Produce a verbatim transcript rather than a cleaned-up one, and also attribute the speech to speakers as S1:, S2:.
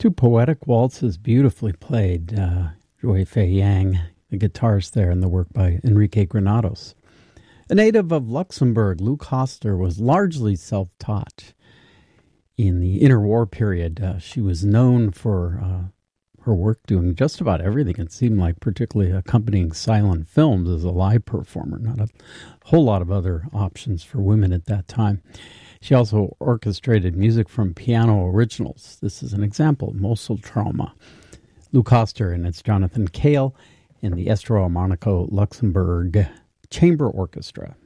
S1: Two poetic waltzes beautifully played. Uh, Joy Fei Yang, the guitarist there, and the work by Enrique Granados. A native of Luxembourg, Lou Koster was largely self-taught. In the interwar period, uh, she was known for uh, her work doing just about everything. It seemed like, particularly accompanying silent films as a live performer. Not a whole lot of other options for women at that time. She also orchestrated music from piano originals. This is an example, Mosul Trauma. Lou Koster, and it's Jonathan Cale in the Estro Monaco Luxembourg Chamber Orchestra.